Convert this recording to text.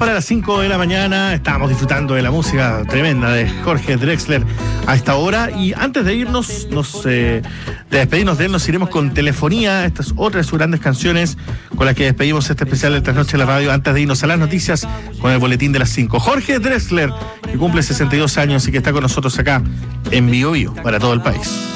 para las 5 de la mañana. Estábamos disfrutando de la música tremenda de Jorge Drexler a esta hora. Y antes de irnos, de despedirnos de él, nos iremos con Telefonía. Esta es otra de sus grandes canciones con las que despedimos este especial de Trasnoche en la Radio. Antes de irnos a las noticias con el boletín de las 5. Jorge Drexler, que cumple 62 años y que está con nosotros acá en Bio Bio para todo el país.